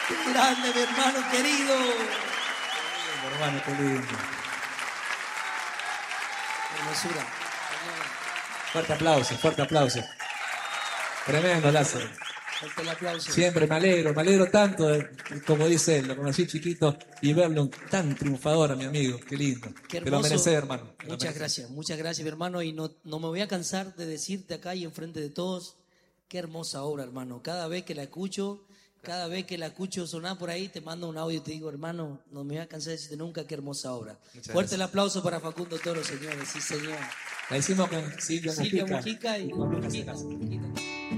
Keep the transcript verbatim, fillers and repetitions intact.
Qué grande, mi hermano querido. Qué lindo, hermano, qué lindo. Hermosura. Fuerte aplauso, fuerte aplauso. Tremendo, Lázaro. Fuerte el aplauso. Siempre me alegro, me alegro tanto, de, como dice él, lo conocí chiquito y verlo tan triunfador a mi amigo. Qué lindo. Qué Te lo hermoso. mereces, hermano. Te lo Muchas mereces. gracias, muchas gracias, mi hermano. Y no, no me voy a cansar de decirte acá y enfrente de todos, qué hermosa obra, hermano. Cada vez que la escucho, cada vez que la escucho sonar por ahí, te mando un audio y te digo, hermano, no me voy a cansar de decirte nunca, qué hermosa obra. Muchas Fuerte gracias. el aplauso para Facundo Toro, señores. Sí, señor. La hicimos con Silvia Silvia Mujica Mujica y y con Lucas Mujica. Acasa. Mujica.